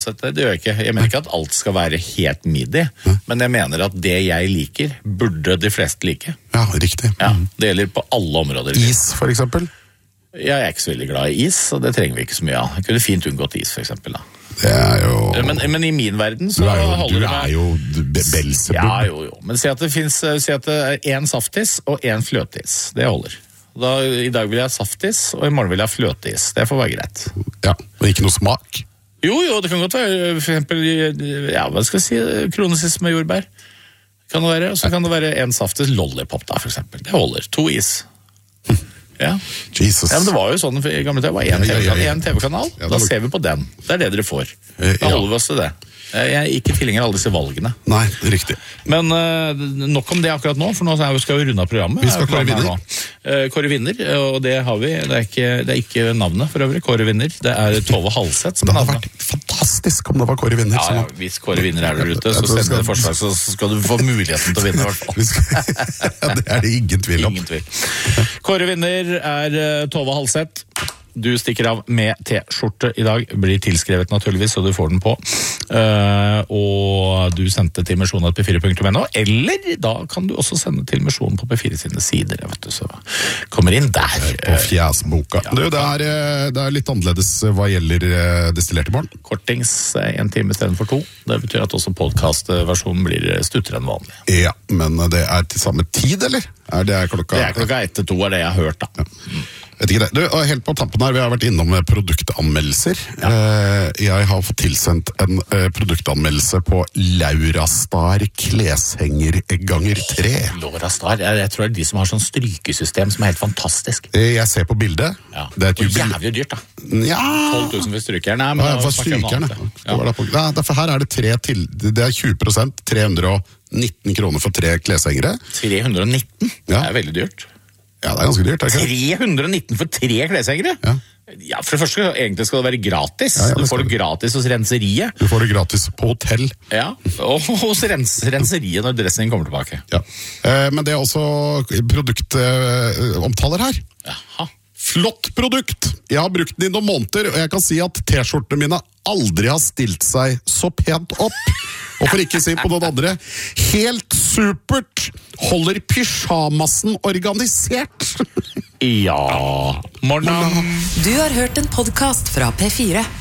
Det gjør jeg ikke. Jeg mener ikke at alt skal være helt midi, men jeg mener at det jeg liker, burde de fleste like. Ja, riktig. Ja, det gjelder på alle områder. Is, for eksempel? Jeg er ikke så veldig glad i is, og det trenger vi ikke så mye av. Jeg kunne fint unngått is, for eksempel. Da. Det er jo... Men i min verden så holder det med... Du er jo Belzebub. Ja, jo. Men si at det er en saftis og en fløteis. Det holder. I dag vil jeg ha saftis, og i morgen vil jeg ha fløteis. Det får være greit. Ja, og ikke noe smak? Jo, det kan godt være, for eksempel, ja, hva skal jeg si, kronesis med jordbær. Kan det være, og så kan det være en saftis lollipop da, for eksempel. Det holder, 2 is. Ja. Jesus. Ja, men det var jo sånn i gamle tid, det var en TV-kanal, da ser vi på den. Det er det dere får. Da holder vi oss til det. Jeg er ikke tilhenger av alle disse valgene. Nei, riktig. Men nok om det akkurat nå, for nå skal vi runde av programmet. Vi skal Kåre Vinner. Kåre Vinner, og det har vi. Det er ikke navnet for øvrig, Kåre Vinner. Det er Tove Halseth som det er hadde navnet. vært fantastisk om det var Kåre Vinner. Ja, hvis Kåre Vinner er der ute, så send et forslag, så skal du få muligheten til å vinne i hvert fall. Ja, det er det ingen tvil om. Ingen tvil. Kåre Vinner er Tove Halseth. Du stikker av med T-skjorte i dag, blir tilskrevet naturligvis, så du får den på. Og du sendte til misjonen@p4.no, eller da kan du også sende til Misjonen på P4 sine sider, vet du, så kommer inn der. På fjesboka. Ja. Det er litt annerledes hva gjelder destillert i morgen. Kortings 1 time i stedet for 2. Det betyr at også podcastversjonen blir stuttere enn vanlig. Ja, men det er til samme tid, eller? Det er klokka 1 til 2 er det jeg har hørt, da. Ja. Vet ikke det. Du, helt på tampen her, vi har vært innom produktanmeldelser. Ja. Jeg har fått tilsendt en produktanmeldelse på Laura Star kleshenger ganger 3. Laura Star, jeg tror det er de som har sånn strykesystem som er helt fantastisk. Jeg ser på bildet. Ja. Det er og jævlig dyrt, da. Ja. 12 000 for strykeren. Nei, men ja, for strykerne. Ja. Derfor her er det det er 20%, 319 kroner for 3 kleshengere. 319? Ja. Det er veldig dyrt. Ja, det er ganske dyrt. 319 for 3 kleshengere? Ja. Ja, for det første, egentlig skal det være gratis. Ja, du får det gratis hos renseriet. Du får det gratis på hotell. Ja, og hos renseriet når dressen din kommer tilbake. Ja. Men det er også produktomtaler her. Jaha. Flott produkt! Jeg har brukt den i noen måneder, og jeg kan si at T-skjortene mine aldri har stilt seg så pent opp. Og for ikke si på noen andre, helt supert! Holder pyjamasen organisert! Ja, morgen. Du har hørt en podcast fra P4.